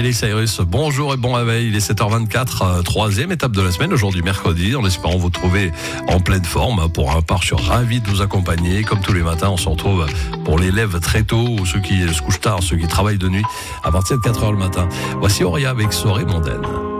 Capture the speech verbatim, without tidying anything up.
Miley Cyrus, bonjour et bon réveil, il est sept heures vingt-quatre, euh, troisième étape de la semaine, aujourd'hui mercredi, en espérant vous trouver en pleine forme. Pour un part, je suis ravi de vous accompagner, comme tous les matins, on se retrouve pour les lèves très tôt, ou ceux qui se couchent tard, ceux qui travaillent de nuit, à partir de quatre heures le matin. Voici Auria avec Soirée mondaine.